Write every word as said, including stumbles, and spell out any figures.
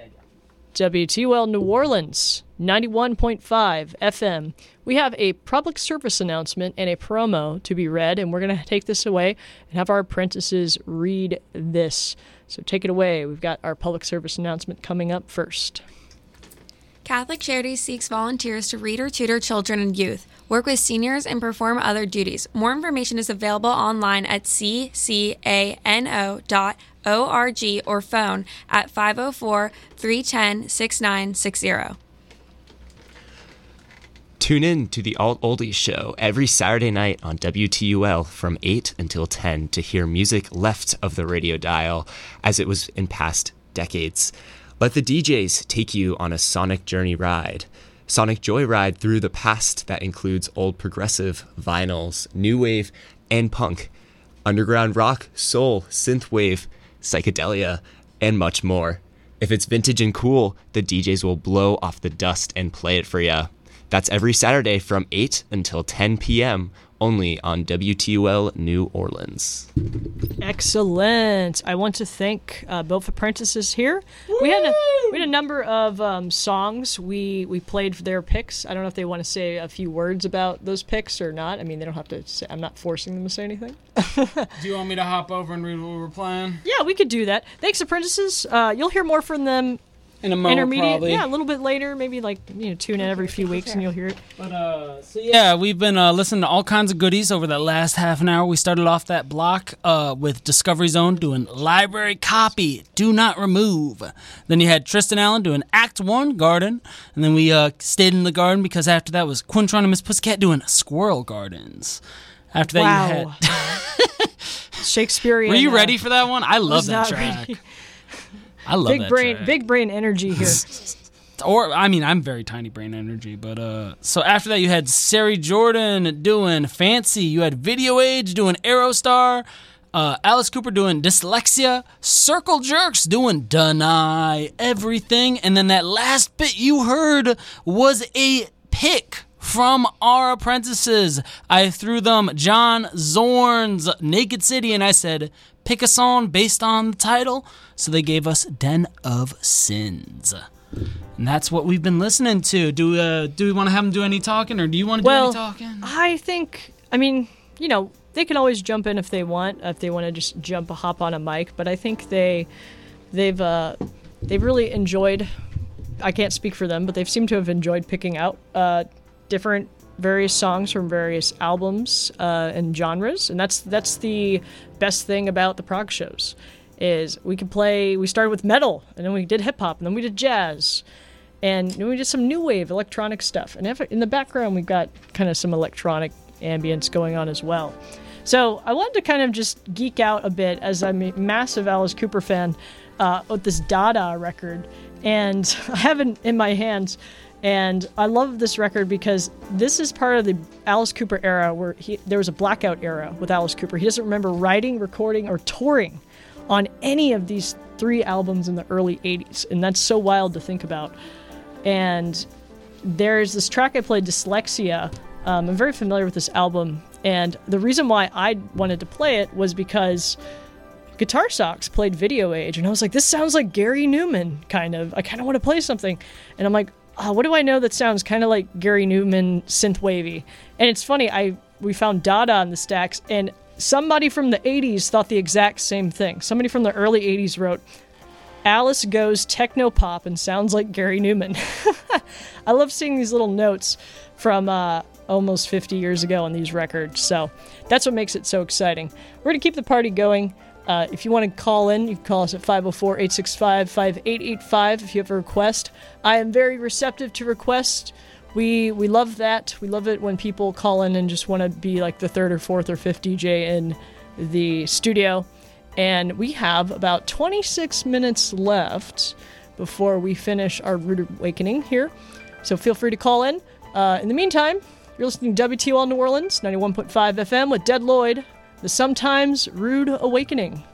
W T U L New Orleans, ninety-one point five F M. We have a public service announcement and a promo to be read, and we're going to take this away and have our apprentices read this. So take it away. We've got our public service announcement coming up first. Catholic Charities seeks volunteers to read or tutor children and youth, work with seniors, and perform other duties. More information is available online at c c a n o dot org or phone at five oh four, three one oh, six nine six zero. Tune in to the Alt Oldies Show every Saturday night on W T U L from eight until ten to hear music left of the radio dial as it was in past decades. Let the D Js take you on a sonic journey ride. Sonic joyride through the past that includes old progressive, vinyls, new wave, and punk, underground rock, soul, synthwave, psychedelia, and much more. If it's vintage and cool, the D Js will blow off the dust and play it for ya. That's every Saturday from eight until ten p.m. only on W T U L New Orleans. Excellent. I want to thank uh, both apprentices here. We had a, we had a number of um, songs we, we played for their picks. I don't know if they want to say a few words about those picks or not. I mean, they don't have to say, I'm not forcing them to say anything. Do you want me to hop over and read what we're playing? Yeah, we could do that. Thanks, apprentices. Uh, you'll hear more from them in a moment, intermediate, probably. Yeah, a little bit later, maybe like, you know, tune in every few weeks and you'll hear it. But, uh, so yeah, we've been uh, listening to all kinds of goodies over the last half an hour. We started off that block uh, with Discovery Zone doing Library Copy, Do Not Remove. Then you had Tristan Allen doing Act One, Garden. And then we uh, stayed in the garden because after that was Quintron and Miss Pussycat doing Squirrel Gardens. After that wow. you had... Shakespearean. Were you uh, ready for that one? I love was that not track. ready. I love big that brain, track. big brain energy here. Or, I mean, I'm very tiny brain energy, but, uh, so after that you had Sari Jordan doing Fancy, you had Video Age doing Aerostar, uh, Alice Cooper doing Dyslexia, Circle Jerks doing Deny Everything, and then that last bit you heard was a pick from our apprentices. I threw them John Zorn's Naked City, and I said, pick a song based on the title. So they gave us Den of Sins. And that's what we've been listening to. Do uh, do we want to have them do any talking, or do you want to do well, any talking? I think, I mean, you know, they can always jump in if they want, if they want to just jump a hop on a mic. But I think they, they've, uh, they've really enjoyed. I can't speak for them, but they've seemed to have enjoyed picking out uh, different various songs from various albums uh, and genres, and that's that's the best thing about the prog shows. Is we could play. We started with metal, and then we did hip hop, and then we did jazz, and then we did some new wave electronic stuff. And in the background, we've got kind of some electronic ambience going on as well. So I wanted to kind of just geek out a bit, as I'm a massive Alice Cooper fan, uh, with this Dada record, and I have it in my hands. And I love this record because this is part of the Alice Cooper era where he, there was a blackout era with Alice Cooper. He doesn't remember writing, recording, or touring on any of these three albums in the early eighties. And that's so wild to think about. And there's this track I played, Dyslexia. Um, I'm very familiar with this album. And the reason why I wanted to play it was because Guitar Socks played Video Age. And I was like, this sounds like Gary Newman, kind of. I kind of want to play something. And I'm like, Uh, what do I know that sounds kind of like Gary Newman synth-wavy? And it's funny, I we found Dada in the stacks, and somebody from the eighties thought the exact same thing. Somebody from the early eighties wrote, Alice goes techno-pop and sounds like Gary Newman. I love seeing these little notes from uh, almost fifty years ago on these records, so that's what makes it so exciting. We're going to keep the party going. Uh, if you want to call in, you can call us at five oh four, eight six five, five eight eight five if you have a request. I am very receptive to requests. We we love that. We love it when people call in and just want to be like the third or fourth or fifth D J in the studio. And we have about twenty-six minutes left before we finish our Rude Awakening here. So feel free to call in. Uh, in the meantime, you're listening to W T O L New Orleans, ninety-one point five F M with Dead Lloyd. The Sometimes Rude Awakening.